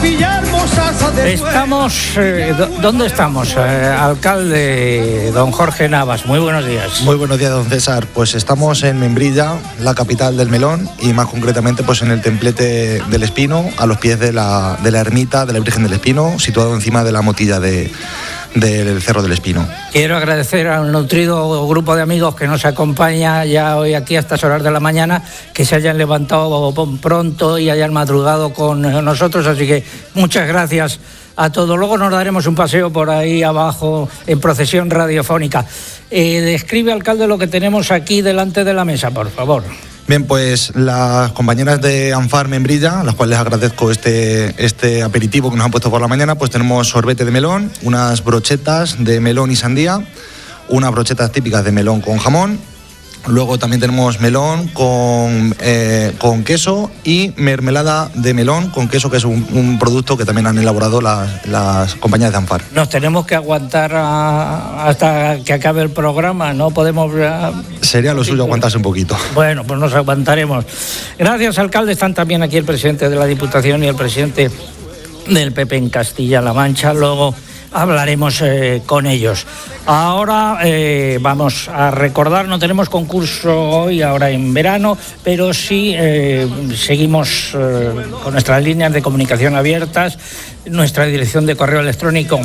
Estamos, ¿dónde estamos? Alcalde don Jorge Navas, muy buenos días. Muy buenos días, don César. Pues estamos en Membrilla, la capital del melón, y más concretamente pues en el templete del Espino, a los pies de la ermita de la Virgen del Espino, situado encima de la motilla del Cerro del Espino. Quiero agradecer al nutrido grupo de amigos que nos acompaña ya hoy aquí a estas horas de la mañana, que se hayan levantado pronto y hayan madrugado con nosotros, así que muchas gracias a todos. Luego nos daremos un paseo por ahí abajo en procesión radiofónica. Describe, alcalde, lo que tenemos aquí delante de la mesa, por favor. Bien, pues las compañeras de Anfar Membrilla, a las cuales les agradezco este aperitivo que nos han puesto por la mañana, pues tenemos sorbete de melón, unas brochetas de melón y sandía, unas brochetas típicas de melón con jamón. Luego también tenemos melón con queso y mermelada de melón con queso, que es un producto que también han elaborado las compañías de Anfar. Nos tenemos que aguantar hasta que acabe el programa, no podemos... Sería lo suyo aguantarse un poquito. Bueno, pues nos aguantaremos. Gracias, alcalde. Están también aquí el presidente de la Diputación y el presidente del PP en Castilla-La Mancha. Luego hablaremos con ellos. Ahora vamos a recordar, no tenemos concurso hoy, ahora en verano, pero sí seguimos con nuestras líneas de comunicación abiertas, nuestra dirección de correo electrónico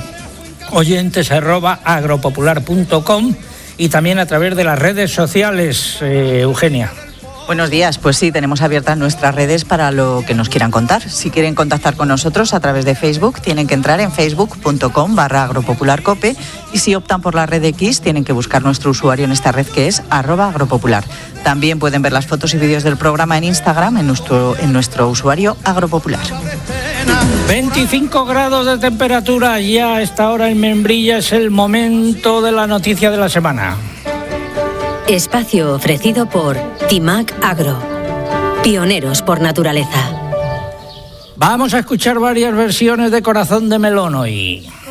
oyentes@agropopular.com y también a través de las redes sociales. Eugenia. Buenos días, pues sí, tenemos abiertas nuestras redes para lo que nos quieran contar. Si quieren contactar con nosotros a través de Facebook, tienen que entrar en facebook.com/agropopularcope, y si optan por la red X, tienen que buscar nuestro usuario en esta red, que es @agropopular. También pueden ver las fotos y vídeos del programa en Instagram en nuestro usuario agropopular. 25 grados de temperatura ya a esta hora en Membrilla. Es el momento de la noticia de la semana. Espacio ofrecido por Timac Agro, pioneros por naturaleza. Vamos a escuchar varias versiones de Corazón de Melón hoy.